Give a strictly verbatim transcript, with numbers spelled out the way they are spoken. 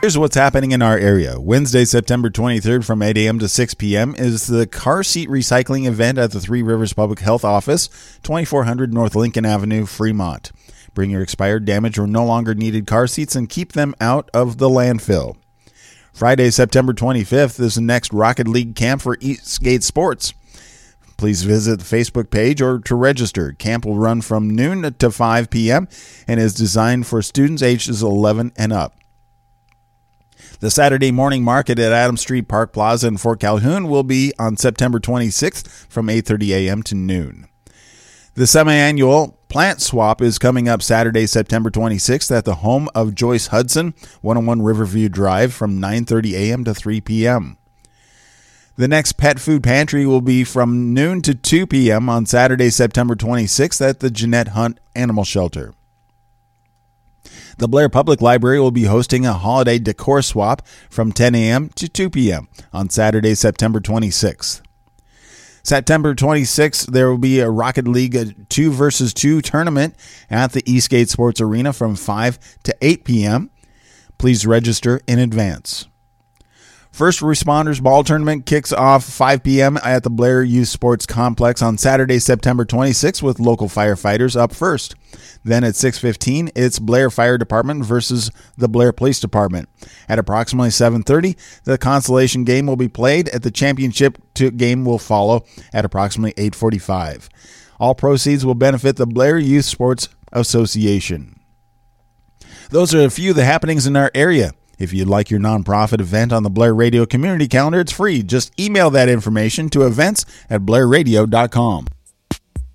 Here's what's happening in our area. Wednesday, September twenty-third from eight a.m. to six p.m. is the car seat recycling event at the Three Rivers Public Health Office, twenty-four hundred North Lincoln Avenue, Fremont. Bring your expired, damaged, or no longer needed car seats and keep them out of the landfill. Friday, September twenty-fifth is the next Rocket League camp for Eastgate Sports. Please visit the Facebook page or to register. Camp will run from noon to five p.m. and is designed for students ages eleven and up. The Saturday morning market at Adams Street Park Plaza in Fort Calhoun will be on September twenty-sixth from eight thirty a.m. to noon. The semi-annual plant swap is coming up Saturday, September twenty-sixth at the home of Joyce Hudson, one oh one Riverview Drive from nine thirty a.m. to three p.m. The next pet food pantry will be from noon to two p.m. on Saturday, September twenty-sixth at the Jeanette Hunt Animal Shelter. The Blair Public Library will be hosting a holiday decor swap from ten a.m. to two p.m. on Saturday, September twenty-sixth. September twenty-sixth, there will be a Rocket League two versus two tournament at the Eastgate Sports Arena from five to eight p.m. Please register in advance. First Responders Ball Tournament kicks off five p.m. at the Blair Youth Sports Complex on Saturday, September twenty-sixth with local firefighters up first. Then at six fifteen, it's Blair Fire Department versus the Blair Police Department. At approximately seven thirty, the consolation game will be played. At the championship game will follow at approximately eight forty-five. All proceeds will benefit the Blair Youth Sports Association. Those are a few of the happenings in our area. If you'd like your nonprofit event on the Blair Radio Community Calendar, it's free. Just email that information to events at blair radio dot com.